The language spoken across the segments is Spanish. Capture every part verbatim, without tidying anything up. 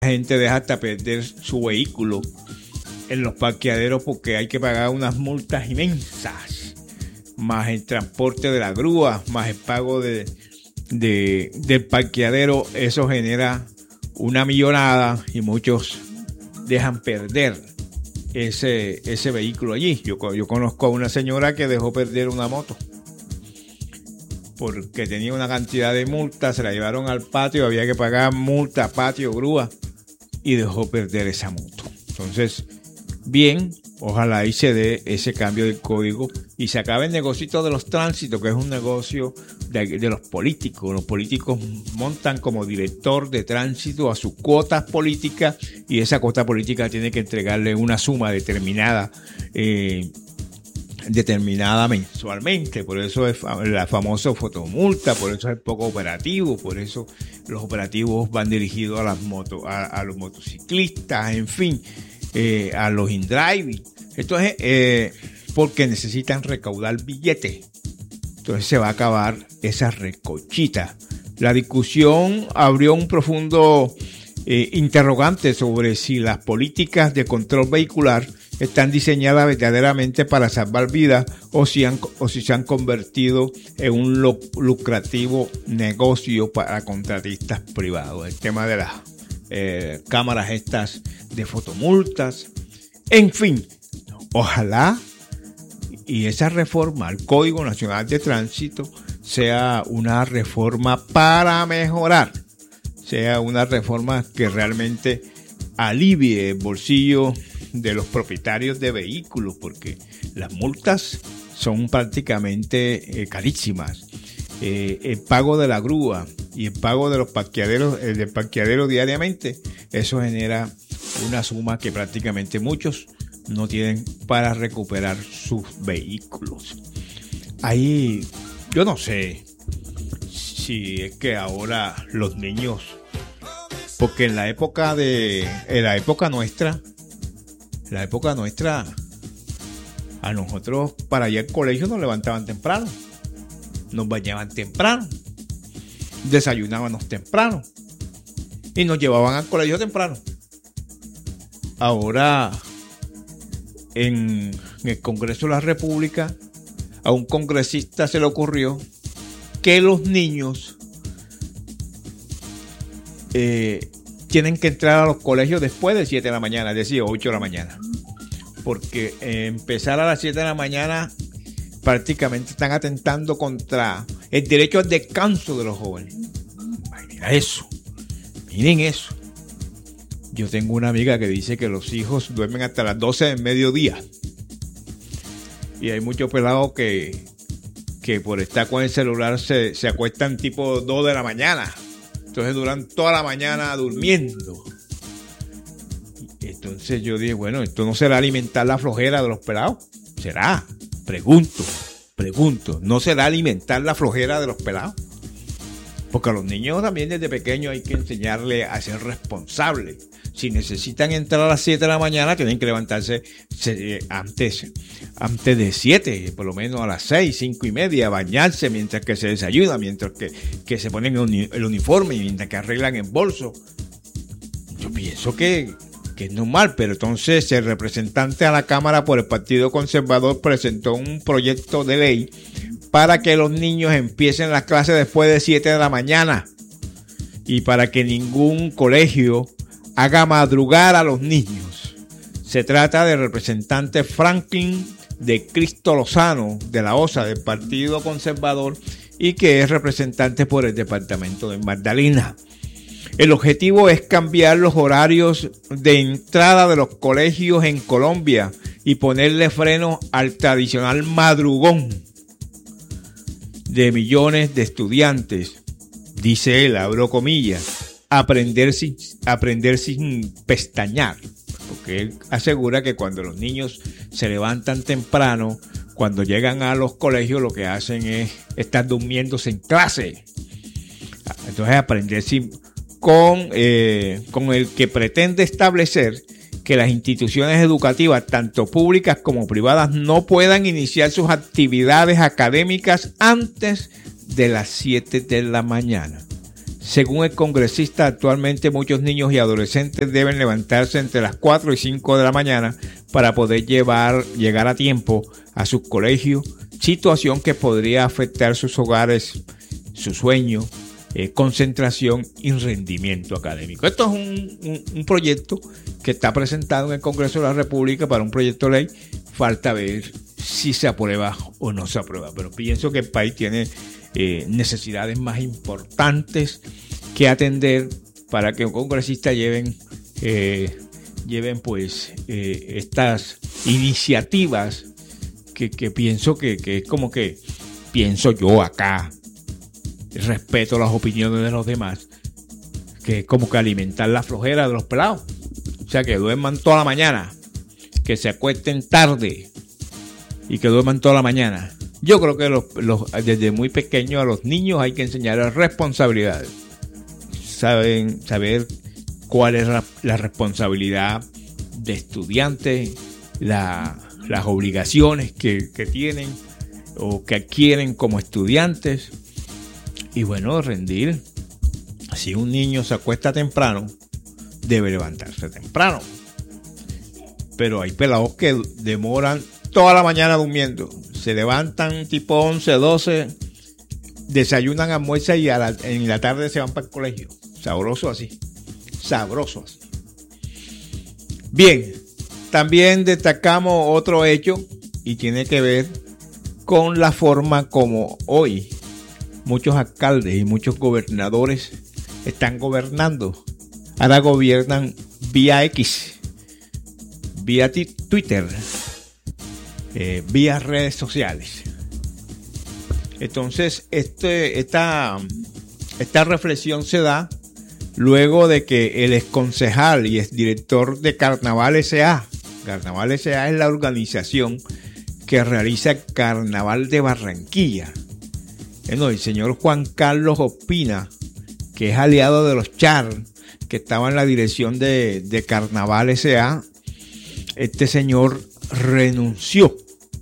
gente deja hasta perder su vehículo en los parqueaderos porque hay que pagar unas multas inmensas, más el transporte de la grúa, más el pago de, de, del parqueadero. Eso genera una millonada y muchos dejan perder ese, ese vehículo allí. Yo, yo conozco a una señora que dejó perder una moto porque tenía una cantidad de multas, se la llevaron al patio, había que pagar multa, patio, grúa, y dejó perder esa moto. Entonces, bien, ojalá ahí se dé ese cambio del código y se acabe el negocio de los tránsitos, que es un negocio de, de los políticos. Los políticos montan como director de tránsito a sus cuotas políticas y esa cuota política tiene que entregarle una suma determinada eh, determinada mensualmente. Por eso es la famosa fotomulta, por eso es poco operativo, por eso los operativos van dirigidos a las motos, a, a los motociclistas, en fin, eh, a los in-driving. Esto es eh, porque necesitan recaudar billetes. Entonces se va a acabar esa recochita. La discusión abrió un profundo eh, interrogante sobre si las políticas de control vehicular están diseñadas verdaderamente para salvar vidas o si, han, o si se han convertido en un lucrativo negocio para contratistas privados. El tema de las eh, cámaras estas de fotomultas, en fin, ojalá y esa reforma al Código Nacional de Tránsito sea una reforma para mejorar, sea una reforma que realmente alivie el bolsillo de los propietarios de vehículos, porque las multas son prácticamente eh, carísimas. Eh, el pago de la grúa y el pago de los parqueaderos, el del parqueadero diariamente, eso genera una suma que prácticamente muchos no tienen para recuperar sus vehículos. Ahí yo no sé si es que ahora los niños, porque en la época de, en la época nuestra, la época nuestra, a nosotros para ir al colegio nos levantaban temprano, nos bañaban temprano, desayunábamos temprano y nos llevaban al colegio temprano. Ahora, en el Congreso de la República, a un congresista se le ocurrió que los niños eh, tienen que entrar a los colegios después de siete de la mañana, es decir, ocho de la mañana. Porque eh, empezar a las siete de la mañana prácticamente están atentando contra el derecho al descanso de los jóvenes. Ay, mira eso, miren eso. Yo tengo una amiga que dice que los hijos duermen hasta las doce del mediodía. Y hay muchos pelados que, que por estar con el celular se, se acuestan tipo dos de la mañana. Entonces duran toda la mañana durmiendo. Entonces yo dije, bueno, ¿esto no será alimentar la flojera de los pelados? ¿Será? Pregunto, pregunto. ¿No será alimentar la flojera de los pelados? Porque a los niños también desde pequeños hay que enseñarles a ser responsables. Si necesitan entrar a las siete de la mañana, tienen que levantarse antes, antes de siete, por lo menos a las seis, cinco y media, bañarse mientras que se desayuna, mientras que, que se ponen el uniforme, mientras que arreglan el bolso. Yo pienso que, que es normal, pero entonces el representante a la Cámara por el Partido Conservador presentó un proyecto de ley para que los niños empiecen las clases después de siete de la mañana y para que ningún colegio haga madrugar a los niños. Se trata del representante Franklin de Cristo Lozano de la O S A del Partido Conservador y que es representante por el departamento de Magdalena. El objetivo es cambiar los horarios de entrada de los colegios en Colombia y ponerle freno al tradicional madrugón de millones de estudiantes, dice él, abro comillas, aprender sin, aprender sin pestañear, porque él asegura que cuando los niños se levantan temprano, cuando llegan a los colegios lo que hacen es estar durmiéndose en clase. Entonces aprender sin, con, eh, con el que pretende establecer que las instituciones educativas, tanto públicas como privadas, no puedan iniciar sus actividades académicas antes de las siete de la mañana. Según el congresista, actualmente muchos niños y adolescentes deben levantarse entre las cuatro y cinco de la mañana para poder llevar, llegar a tiempo a sus colegios, situación que podría afectar sus hogares, su sueño, eh, concentración y rendimiento académico. Esto es un, un, un proyecto que está presentado en el Congreso de la República para un proyecto de ley. Falta ver si se aprueba o no se aprueba, pero pienso que el país tiene eh, necesidades más importantes que atender para que un congresista lleven eh, lleven pues eh, estas iniciativas que, que pienso que, que es como que pienso yo acá, respeto las opiniones de los demás, que es como que alimentar la flojera de los pelados, o sea, que duerman toda la mañana, que se acuesten tarde y que duerman toda la mañana. Yo creo que los, los, desde muy pequeños a los niños hay que enseñarles responsabilidades. Saben, saber cuál es la, la responsabilidad de estudiantes, la, las obligaciones que, que tienen o que adquieren como estudiantes. Y bueno, rendir. Si un niño se acuesta temprano, debe levantarse temprano. Pero hay pelados que demoran toda la mañana durmiendo. Se levantan tipo once, doce, desayunan, almuerzan y a la, en la tarde se van para el colegio. Sabroso así. Sabroso así. Bien, también destacamos otro hecho y tiene que ver con la forma como hoy muchos alcaldes y muchos gobernadores están gobernando. Ahora gobiernan vía X, vía t- Twitter, eh, vía redes sociales. Entonces, este, esta, esta reflexión se da luego de que el exconcejal y exdirector de Carnaval S A, Carnaval S A es la organización que realiza el Carnaval de Barranquilla. Bueno, el señor Juan Carlos Ospina, que es aliado de los Char, que estaba en la dirección de, de Carnaval S A, este señor renunció.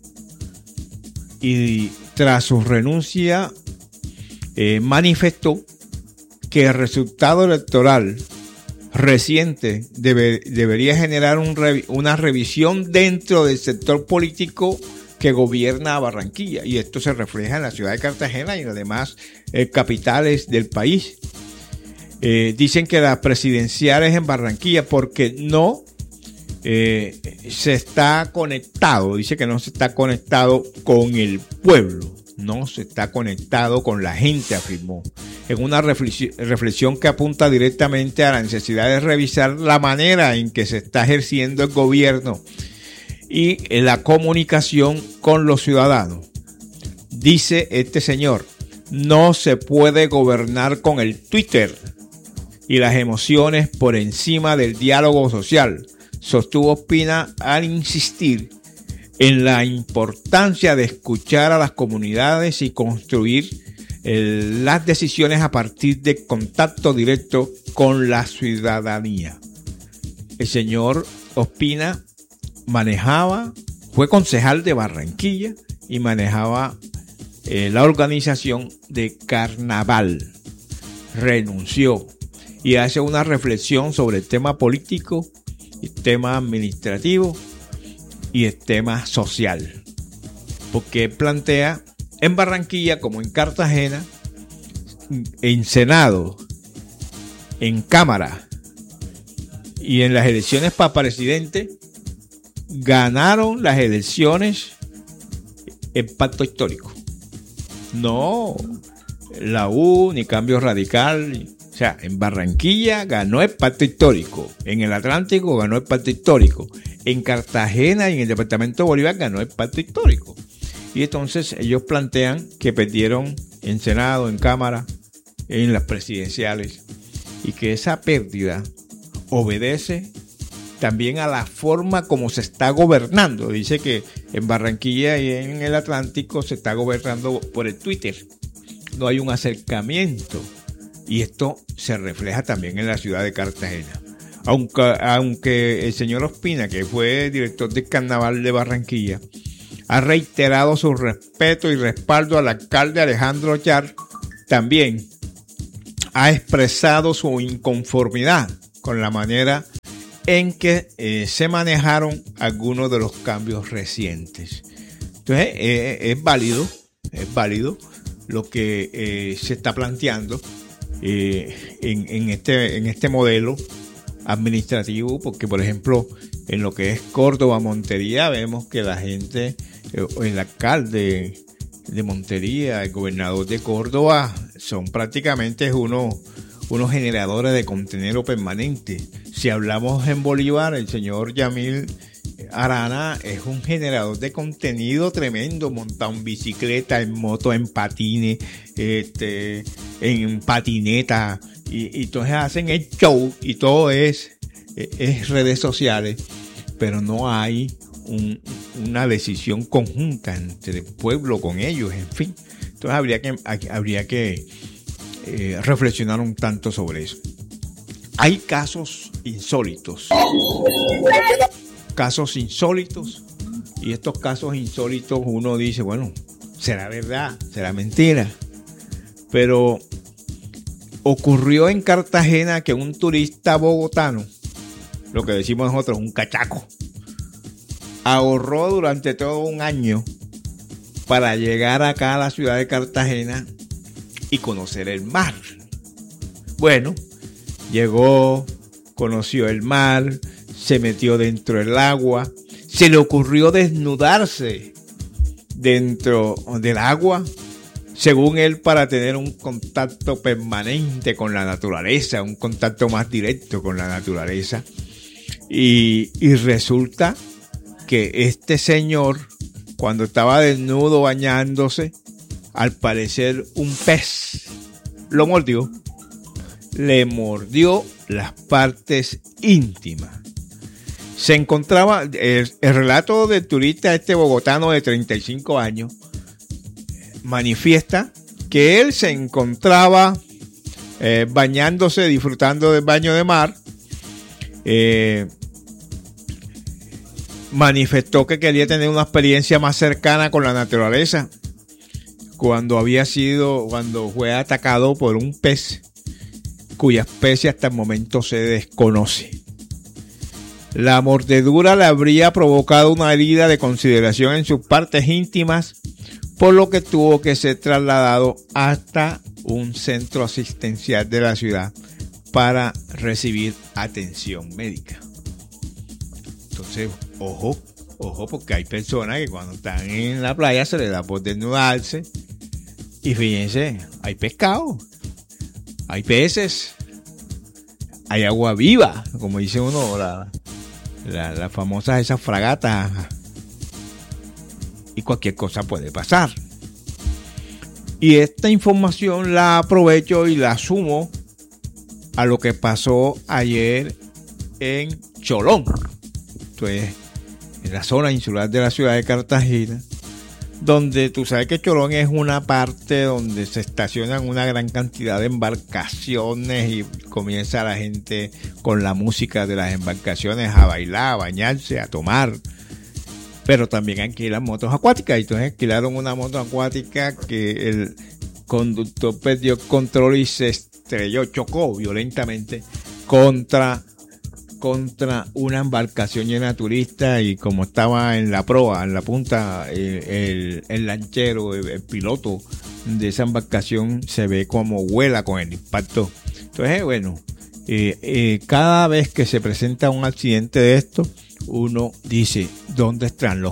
Y tras su renuncia eh, manifestó que el resultado electoral reciente debe, debería generar un, una revisión dentro del sector político que gobierna a Barranquilla, y esto se refleja en la ciudad de Cartagena y en las demás eh, capitales del país. Eh, dicen que las presidenciales en Barranquilla, porque no eh, se está conectado, dice que no se está conectado con el pueblo, no se está conectado con la gente, afirmó, en una reflexión, reflexión que apunta directamente a la necesidad de revisar la manera en que se está ejerciendo el gobierno y la comunicación con los ciudadanos. Dice este señor, no se puede gobernar con el Twitter y las emociones por encima del diálogo social, sostuvo Ospina al insistir en la importancia de escuchar a las comunidades y construir eh, las decisiones a partir de contacto directo con la ciudadanía. El señor Ospina manejaba, fue concejal de Barranquilla y manejaba eh, la organización de Carnaval. Renunció y hace una reflexión sobre el tema político, el tema administrativo y el tema social, porque plantea en Barranquilla como en Cartagena, en Senado, en Cámara y en las elecciones para presidente, ganaron las elecciones el pacto histórico, no la U ni Cambio Radical. O sea, en Barranquilla ganó el pacto histórico, en el Atlántico ganó el pacto histórico, en Cartagena y en el departamento de Bolívar ganó el pacto histórico. Y entonces ellos plantean que perdieron en Senado, en Cámara, en las presidenciales, y que esa pérdida obedece también a la forma como se está gobernando. Dice que en Barranquilla y en el Atlántico se está gobernando por el Twitter. No hay un acercamiento. Y esto se refleja también en la ciudad de Cartagena. Aunque, aunque el señor Ospina, que fue director del Carnaval de Barranquilla, ha reiterado su respeto y respaldo al alcalde Alejandro Char, también ha expresado su inconformidad con la manera en que eh, se manejaron algunos de los cambios recientes. Entonces, eh, es válido, es válido lo que eh, se está planteando eh, en, en, este, en este modelo administrativo, porque, por ejemplo, en lo que es Córdoba, Montería, vemos que la gente, eh, el alcalde de Montería, el gobernador de Córdoba, son prácticamente unos, unos generadores de contenido permanente. Si hablamos en Bolívar, el señor Yamil Arana es un generador de contenido tremendo, montado en bicicleta, en moto, en patines, este, en patineta, y, y entonces hacen el show y todo es, es redes sociales, pero no hay un, una decisión conjunta entre el pueblo con ellos, en fin. Entonces habría que, habría que eh, reflexionar un tanto sobre eso. Hay casos insólitos. Casos insólitos, y estos casos insólitos uno dice, bueno, será verdad, será mentira, pero ocurrió en Cartagena que un turista bogotano, lo que decimos nosotros, un cachaco, ahorró durante todo un año para llegar acá a la ciudad de Cartagena y conocer el mar. Bueno, llegó, conoció el mar, se metió dentro del agua, se le ocurrió desnudarse dentro del agua, según él, para tener un contacto permanente con la naturaleza, un contacto más directo con la naturaleza. Y, y resulta que este señor, cuando estaba desnudo bañándose, al parecer un pez lo mordió, le mordió las partes íntimas. Se encontraba, el, el relato del turista este bogotano de treinta y cinco años manifiesta que él se encontraba eh, bañándose, disfrutando del baño de mar. Eh, manifestó que quería tener una experiencia más cercana con la naturaleza cuando había sido, cuando fue atacado por un pez cuya especie hasta el momento se desconoce. La mordedura le habría provocado una herida de consideración en sus partes íntimas, por lo que tuvo que ser trasladado hasta un centro asistencial de la ciudad para recibir atención médica. Entonces, ojo, ojo, porque hay personas que cuando están en la playa se les da por desnudarse, y fíjense, hay pescado, hay peces, hay agua viva, como dice uno, la La, la famosa esas fragatas, y cualquier cosa puede pasar. Y esta información la aprovecho y la sumo a lo que pasó ayer en Cholón, entonces en la zona insular de la ciudad de Cartagena, donde tú sabes que Cholón es una parte donde se estacionan una gran cantidad de embarcaciones y comienza la gente con la música de las embarcaciones a bailar, a bañarse, a tomar, pero también alquilan motos acuáticas. Entonces alquilaron una moto acuática que el conductor perdió el control y se estrelló, chocó violentamente contra contra una embarcación llena de turistas, y como estaba en la proa, en la punta, el, el, el lanchero, el, el piloto de esa embarcación se ve como vuela con el impacto. Entonces, bueno, eh, eh, cada vez que se presenta un accidente de esto, uno dice, ¿dónde están los